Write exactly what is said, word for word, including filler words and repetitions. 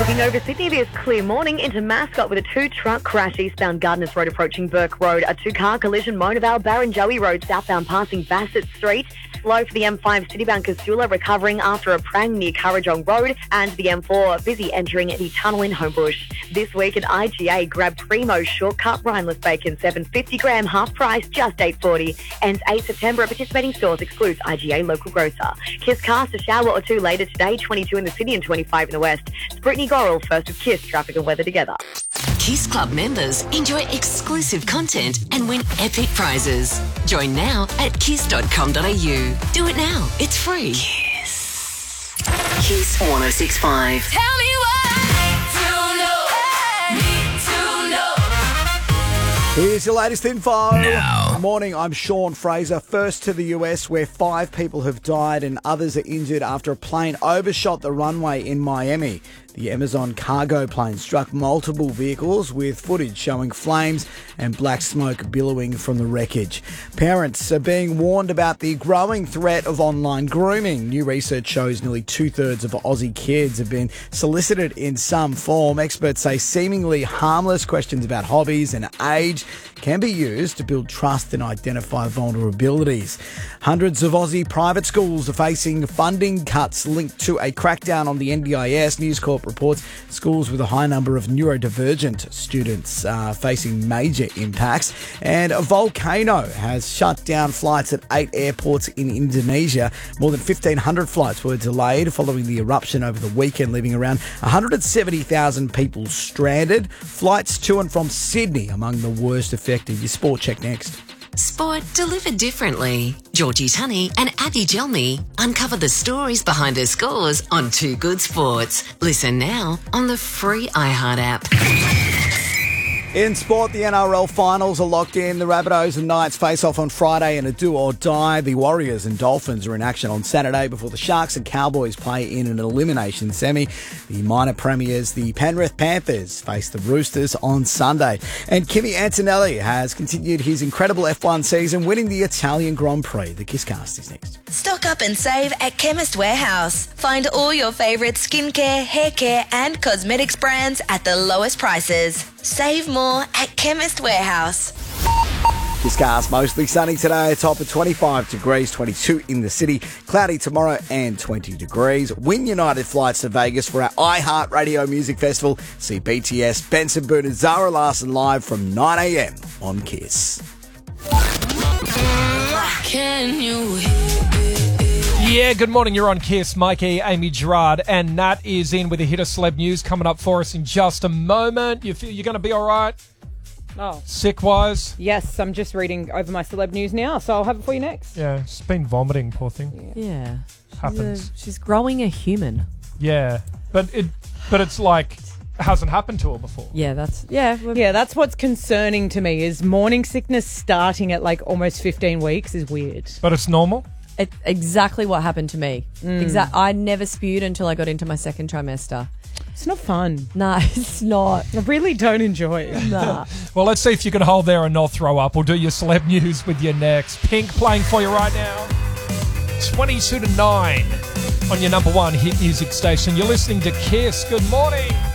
Looking over Sydney this clear morning into Mascot with a two-truck crash eastbound Gardners Road approaching Burke Road. A two-car collision Monavale, Barrenjoey Road southbound passing Bassett Street. Slow for the M five Citybound Casula recovering after a prang near Currajong Road, and the M four busy entering the tunnel in Homebush. This week at I G A, grab Primo shortcut Rhineless bacon, seven fifty gram, half price, just eight forty. And eighth September at participating stores excludes I G A local grocer. Kiss cast a shower or two later today, twenty-two in the city and twenty-five in the west. It's Brittany Gorrell first with Kiss, traffic and weather together. Kiss Club members enjoy exclusive content and win epic prizes. Join now at kiss dot com dot a u. Do it now. It's free. Kiss. Kiss one oh six point five. Tell me what I need to know. Need to know. Here's your latest info. Now. Good morning, I'm Sean Fraser. First to the U S, where five people have died and others are injured after a plane overshot the runway in Miami. The Amazon cargo plane struck multiple vehicles, with footage showing flames and black smoke billowing from the wreckage. Parents are being warned about the growing threat of online grooming. New research shows nearly two-thirds of Aussie kids have been solicited in some form. Experts say seemingly harmless questions about hobbies and age can be used to build trust and identify vulnerabilities. Hundreds of Aussie private schools are facing funding cuts linked to a crackdown on the N D I S. News Corp reports schools with a high number of neurodivergent students are facing major impacts. And a volcano has shut down flights at eight airports in Indonesia. More than fifteen hundred flights were delayed following the eruption over the weekend, leaving around one hundred seventy thousand people stranded. Flights to and from Sydney among the worst affected. Your sport check next. Sport delivered differently. Georgie Tunney and Abby Gelmy uncover the stories behind her scores on Too Good Sports. Listen now on the free iHeart app. In sport, the N R L finals are locked in. The Rabbitohs and Knights face off on Friday in a do or die. The Warriors and Dolphins are in action on Saturday before the Sharks and Cowboys play in an elimination semi. The minor premiers, the Penrith Panthers, face the Roosters on Sunday. And Kimi Antonelli has continued his incredible F one season, winning the Italian Grand Prix. The Kisscast is next. Stock up and save at Chemist Warehouse. Find all your favourite skincare, hair care and cosmetics brands at the lowest prices. Save more at Chemist Warehouse. Kisscast mostly sunny today, a top of twenty-five degrees, twenty-two in the city. Cloudy tomorrow and twenty degrees. Win United flights to Vegas for our iHeart Radio Music Festival. See B T S, Benson Boone and Zara Larsson live from nine a.m. on Kiss. Can you hear it? Yeah, good morning. You're on Kiss. Mikey, Amy Gerard, and Nat is in with a hit of celeb news coming up for us in just a moment. You feel you're going to be all right? Oh. Sick-wise? Yes, I'm just reading over my celeb news now, so I'll have it for you next. Yeah, she's been vomiting, poor thing. Yeah. Yeah. She's, Happens. a, she's growing a human. Yeah, but it, but it's like hasn't happened to her before. Yeah, that's yeah. we're- Yeah, that's what's concerning to me is morning sickness starting at like almost fifteen weeks is weird. But it's normal? It, exactly what happened to me. Exact. I never spewed until I got into my second trimester. It's not fun. Nah, it's not. I really don't enjoy it. Nah. Well, let's see if you can hold there and not throw up. We'll do your celeb news with you next. Pink playing for you right now. twenty-two to nine on your number one hit music station. You're listening to Kiss. Good morning.